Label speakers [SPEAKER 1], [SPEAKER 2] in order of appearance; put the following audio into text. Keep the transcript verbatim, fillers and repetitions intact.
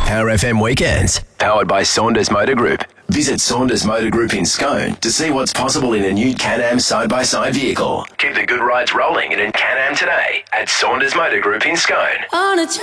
[SPEAKER 1] Power F M Weekends, powered by Saunders Motor Group. Visit Saunders Motor Group in Scone to see what's possible in a new Can-Am side-by-side vehicle. Keep the good rides rolling in a Can-Am today at Saunders Motor Group in Scone.
[SPEAKER 2] On a